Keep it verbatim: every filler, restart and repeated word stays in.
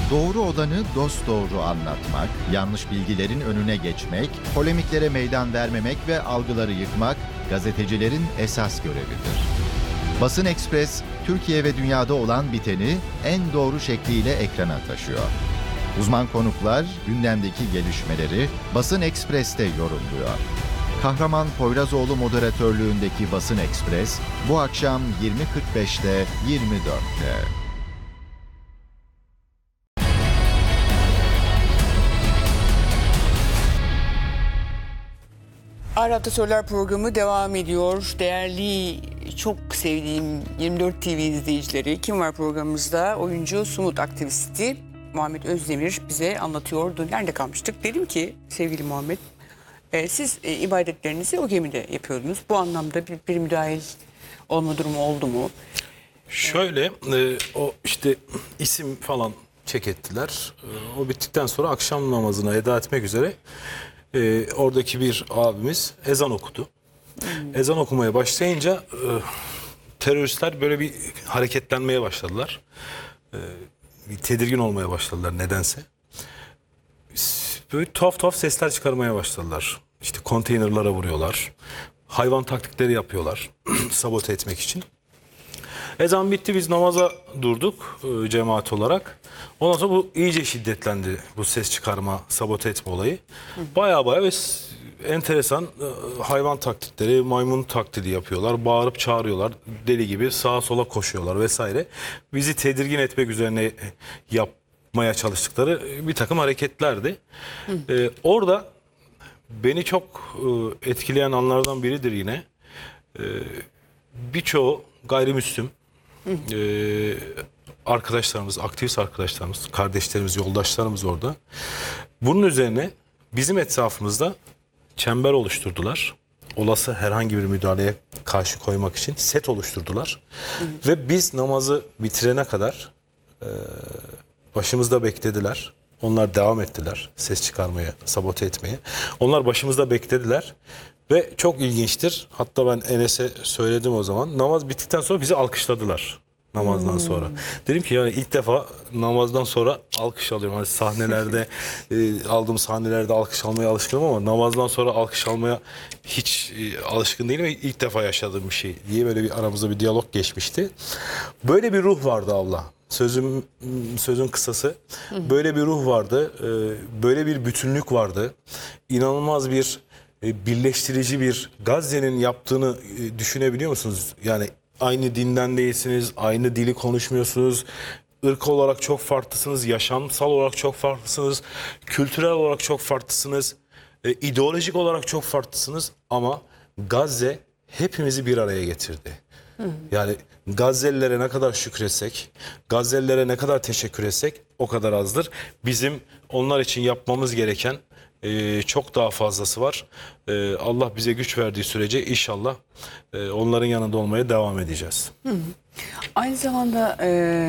Doğru olanı dosdoğru anlatmak, yanlış bilgilerin önüne geçmek, polemiklere meydan vermemek ve algıları yıkmak gazetecilerin esas görevidir. Basın Ekspres, Türkiye ve dünyada olan biteni en doğru şekliyle ekrana taşıyor. Uzman konuklar gündemdeki gelişmeleri Basın Ekspres'te yorumluyor. Kahraman Poyrazoğlu moderatörlüğündeki Basın Ekspres bu akşam yirmi kırk beşte yirmi dörtte. Arap'ta Sorular programı devam ediyor. Değerli, çok sevdiğim yirmi dört T V izleyicileri, kim var programımızda? Oyuncu, Sumut aktivisti Muhammed Özdemir bize anlatıyordu. Nerede kalmıştık? Dedim ki sevgili Muhammed, e, siz e, ibadetlerinizi o gemide yapıyordunuz. Bu anlamda bir, bir müdahil olma durumu oldu mu? Şöyle, e, o işte isim falan çek ettiler. E, o bittikten sonra akşam namazına eda etmek üzere e, oradaki bir abimiz ezan okudu. Hmm. Ezan okumaya başlayınca e, teröristler böyle bir hareketlenmeye başladılar. E, bir tedirgin olmaya başladılar nedense. Böyle tuhaf tuhaf sesler çıkarmaya başladılar. İşte konteynerlara vuruyorlar. Hayvan taktikleri yapıyorlar sabote etmek için. Ezan bitti, biz namaza durduk e, cemaat olarak. Ondan sonra bu iyice şiddetlendi, bu ses çıkarma, sabote etme olayı. Baya baya ve enteresan e, hayvan taktikleri, maymun taklidi yapıyorlar. Bağırıp çağırıyorlar, deli gibi sağa sola koşuyorlar vesaire. Bizi tedirgin etmek üzerine yapmaya çalıştıkları bir takım hareketlerdi. E, orada beni çok e, etkileyen anlardan biridir yine. E, birçoğu gayrimüslim Ee, arkadaşlarımız, aktivist arkadaşlarımız, kardeşlerimiz, yoldaşlarımız orada. Bunun üzerine bizim etrafımızda çember oluşturdular. Olası herhangi bir müdahaleye karşı koymak için set oluşturdular. Hı. Ve biz namazı bitirene kadar e, başımızda beklediler. Onlar devam ettiler ses çıkarmaya, sabote etmeye. Onlar başımızda beklediler. Ve çok ilginçtir. Hatta ben Enes'e söyledim o zaman. Namaz bittikten sonra bizi alkışladılar. Namazdan hmm. sonra. Dedim ki yani ilk defa namazdan sonra alkış alıyorum. Hani sahnelerde e, aldığım sahnelerde alkış almaya alışkınım ama namazdan sonra alkış almaya hiç e, alışkın değilim. İlk defa yaşadığım bir şey diye böyle bir aramızda bir diyalog geçmişti. Böyle bir ruh vardı abla. Sözüm sözün kısası. Böyle bir ruh vardı. E, böyle bir bütünlük vardı. İnanılmaz bir birleştirici bir Gazze'nin yaptığını düşünebiliyor musunuz? Yani aynı dinden değilsiniz, aynı dili konuşmuyorsunuz, ırk olarak çok farklısınız, yaşamsal olarak çok farklısınız, kültürel olarak çok farklısınız, ideolojik olarak çok farklısınız ama Gazze hepimizi bir araya getirdi. Hı. Yani Gazze'lilere ne kadar şükretsek, Gazze'lilere ne kadar teşekkür etsek o kadar azdır. Bizim onlar için yapmamız gereken Ee, çok daha fazlası var. Ee, Allah bize güç verdiği sürece inşallah e, onların yanında olmaya devam edeceğiz. Hı. Aynı zamanda e